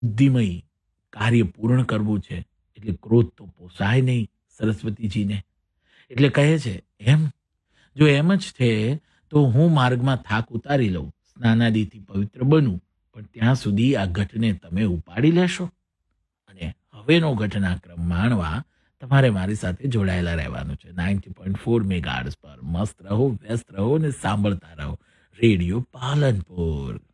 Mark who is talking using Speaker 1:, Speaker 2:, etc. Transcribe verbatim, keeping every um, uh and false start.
Speaker 1: બુદ્ધિમય કાર્ય પૂર્ણ કરવું છે એટલે ક્રોધ તો પોસાય નહીં સરસ્વતીજીને. એટલે કહે છે એમ, જો એમ જ છે તો હું માર્ગમાં થાક ઉતારી લઉં, સ્નાનાદિથી પવિત્ર બનું, પણ ત્યાં સુધી આ ઘટને તમે ઉપાડી લેશો. અને હવેનો ઘટનાક્રમ માણવા તમારે મારી સાથે જોડાયેલા રહેવાનું છે. નાઇન્ટી પોઈન્ટ ફોર મેગાહર્ટ્ઝ પર મસ્ત રહો, વ્યસ્ત રહો અને સાંભળતા રહો રેડિયો પાલનપુર.